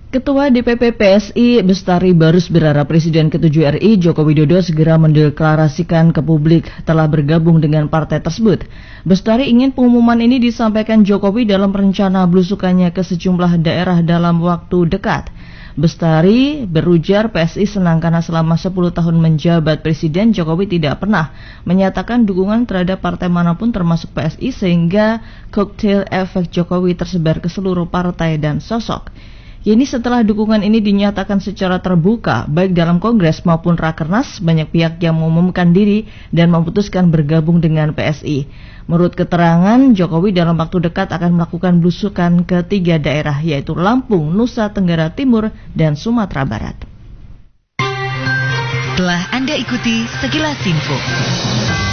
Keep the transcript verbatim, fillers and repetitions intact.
Ketua D P P P S I Bestari Barus berharap Presiden ketujuh R I Joko Widodo segera mendeklarasikan ke publik telah bergabung dengan partai tersebut. Bestari ingin pengumuman ini disampaikan Jokowi dalam rencana belusukannya ke sejumlah daerah dalam waktu dekat. Bestari berujar P S I senang karena selama sepuluh tahun menjabat Presiden, Jokowi tidak pernah menyatakan dukungan terhadap partai manapun termasuk P S I, sehingga koktail efek Jokowi tersebar ke seluruh partai dan sosok. Kini setelah dukungan ini dinyatakan secara terbuka, baik dalam Kongres maupun Rakernas, banyak pihak yang mengumumkan diri dan memutuskan bergabung dengan P S I. Menurut keterangan, Jokowi dalam waktu dekat akan melakukan belusukan ke tiga daerah, yaitu Lampung, Nusa Tenggara Timur, dan Sumatera Barat. Telah Anda ikuti sekilas info.